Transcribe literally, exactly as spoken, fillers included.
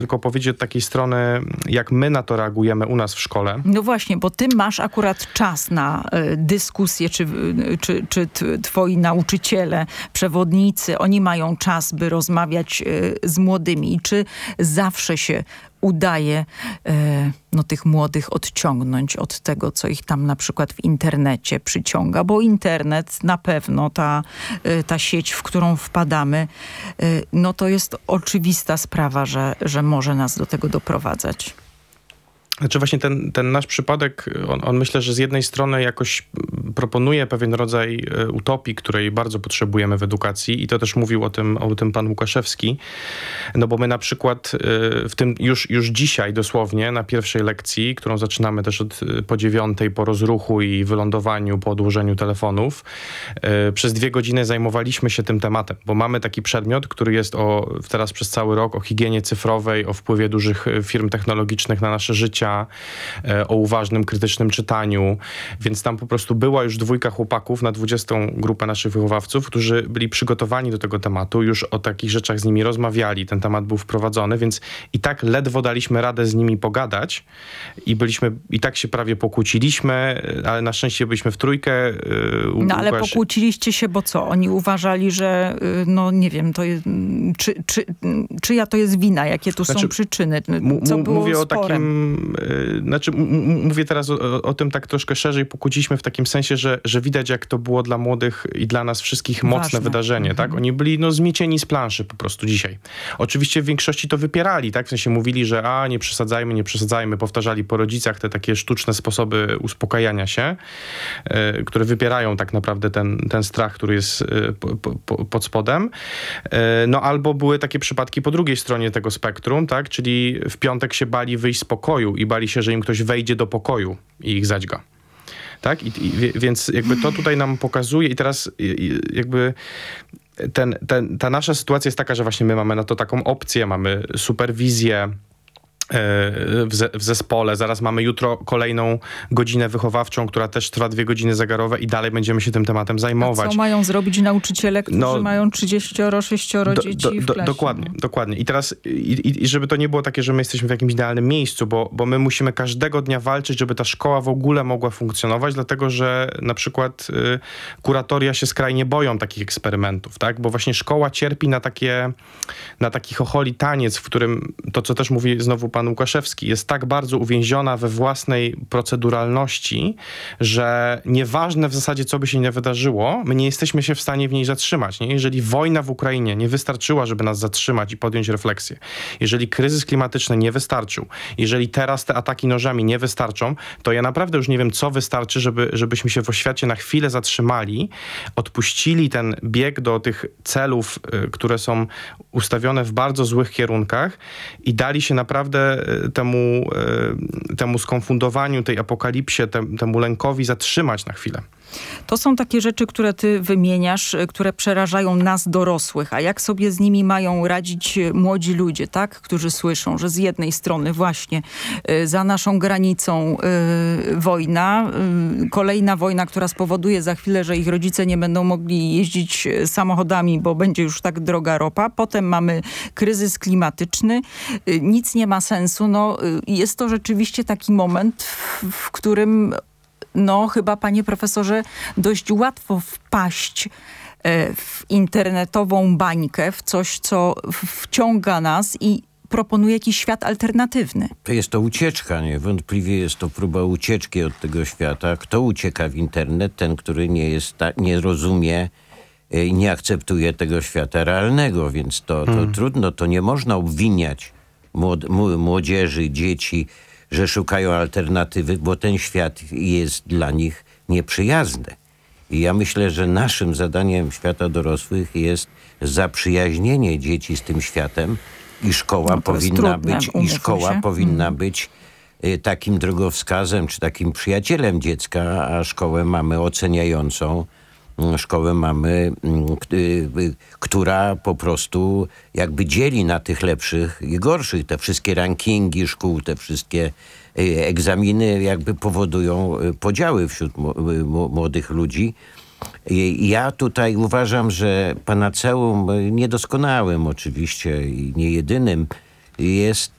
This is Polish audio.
tylko powiedzieć od takiej strony, jak my na to reagujemy u nas w szkole. No właśnie, bo ty masz akurat czas na y, dyskusję, czy, y, czy, czy t, twoi nauczyciele, przewodnicy, oni mają czas, by rozmawiać y, z młodymi. Czy zawsze się udaje y, no, tych młodych odciągnąć od tego, co ich tam na przykład w internecie przyciąga? Bo internet na pewno, ta, y, ta sieć, w którą wpadamy, y, no to jest oczywista sprawa, że, że może nas do tego doprowadzać. Znaczy właśnie ten, ten nasz przypadek, on, on myślę, że z jednej strony jakoś proponuje pewien rodzaj utopii, której bardzo potrzebujemy w edukacji i to też mówił o tym, o tym pan Łukaszewski, no bo my na przykład w tym już, już dzisiaj dosłownie na pierwszej lekcji, którą zaczynamy też od po dziewiątej, po rozruchu i wylądowaniu, po odłożeniu telefonów, przez dwie godziny zajmowaliśmy się tym tematem, bo mamy taki przedmiot, który jest o, teraz przez cały rok o higienie cyfrowej, o wpływie dużych firm technologicznych na nasze życie, o uważnym, krytycznym czytaniu, więc tam po prostu była już dwójka chłopaków na dwudziestą grupę naszych wychowawców, którzy byli przygotowani do tego tematu, już o takich rzeczach z nimi rozmawiali, ten temat był wprowadzony, więc i tak ledwo daliśmy radę z nimi pogadać i byliśmy, i tak się prawie pokłóciliśmy, ale na szczęście byliśmy w trójkę. U, no ale Łukasz... pokłóciliście się, bo co? Oni uważali, że no nie wiem, to jest, czy, czy, czyja to jest wina, jakie tu znaczy, są przyczyny, co było mówię sporem? O takim Znaczy, m- mówię teraz o, o tym tak troszkę szerzej, pokłóciliśmy w takim sensie, że, że widać, jak to było dla młodych i dla nas wszystkich mocne Ważne. wydarzenie, Mhm. tak? Oni byli no, zmiecieni z planszy po prostu dzisiaj. Oczywiście w większości to wypierali, tak? W sensie mówili, że a, nie przesadzajmy, nie przesadzajmy, powtarzali po rodzicach te takie sztuczne sposoby uspokajania się, y, które wypierają tak naprawdę ten, ten strach, który jest y, po, po, pod spodem. Y, no albo były takie przypadki po drugiej stronie tego spektrum, tak? Czyli w piątek się bali wyjść z pokoju i bali się, że im ktoś wejdzie do pokoju i ich zadźga. Tak? I, i, więc jakby to tutaj nam pokazuje i teraz i, jakby ten, ten, ta nasza sytuacja jest taka, że właśnie my mamy na to taką opcję, mamy superwizję w, ze, w zespole. Zaraz mamy jutro kolejną godzinę wychowawczą, która też trwa dwie godziny zegarowe i dalej będziemy się tym tematem zajmować. A co mają zrobić nauczyciele, którzy no, mają trzydzieścioro, sześcioro do, dzieci do, w do, klasie? Dokładnie, dokładnie. I teraz, i, i żeby to nie było takie, że my jesteśmy w jakimś idealnym miejscu, bo, bo my musimy każdego dnia walczyć, żeby ta szkoła w ogóle mogła funkcjonować, dlatego, że na przykład y, kuratoria się skrajnie boją takich eksperymentów, tak? Bo właśnie szkoła cierpi na takie, na taki chocholi taniec, w którym to, co też mówi znowu pan Łukaszewski, jest tak bardzo uwięziona we własnej proceduralności, że nieważne w zasadzie, co by się nie wydarzyło, my nie jesteśmy się w stanie w niej zatrzymać. Nie? Jeżeli wojna w Ukrainie nie wystarczyła, żeby nas zatrzymać i podjąć refleksję, jeżeli kryzys klimatyczny nie wystarczył, jeżeli teraz te ataki nożami nie wystarczą, to ja naprawdę już nie wiem, co wystarczy, żeby, żebyśmy się w oświacie na chwilę zatrzymali, odpuścili ten bieg do tych celów, y, które są ustawione w bardzo złych kierunkach i dali się naprawdę temu, temu skonfundowaniu, tej apokalipsie, tem, temu lękowi zatrzymać na chwilę. To są takie rzeczy, które ty wymieniasz, które przerażają nas dorosłych. A jak sobie z nimi mają radzić młodzi ludzie, tak? Którzy słyszą, że z jednej strony właśnie y, za naszą granicą y, wojna, y, kolejna wojna, która spowoduje za chwilę, że ich rodzice nie będą mogli jeździć samochodami, bo będzie już tak droga ropa. Potem mamy kryzys klimatyczny. Y, nic nie ma sensu. No, y, jest to rzeczywiście taki moment, w, w którym no chyba, panie profesorze, dość łatwo wpaść w internetową bańkę, w coś, co wciąga nas i proponuje jakiś świat alternatywny. To jest to ucieczka, niewątpliwie jest to próba ucieczki od tego świata. Kto ucieka w internet? Ten, który nie jest, nie rozumie i nie akceptuje tego świata realnego, więc to, to hmm. trudno, to nie można obwiniać młod, młodzieży, dzieci, że szukają alternatywy, bo ten świat jest dla nich nieprzyjazny. I ja myślę, że naszym zadaniem świata dorosłych jest zaprzyjaźnienie dzieci z tym światem i szkoła no powinna trudne, być i szkoła się. powinna hmm. być y, takim drogowskazem czy takim przyjacielem dziecka, a szkołę mamy oceniającą. Szkołę mamy, która po prostu jakby dzieli na tych lepszych i gorszych. Te wszystkie rankingi szkół, te wszystkie egzaminy jakby powodują podziały wśród młodych ludzi. Ja tutaj uważam, że panaceum niedoskonałym oczywiście i nie jedynym jest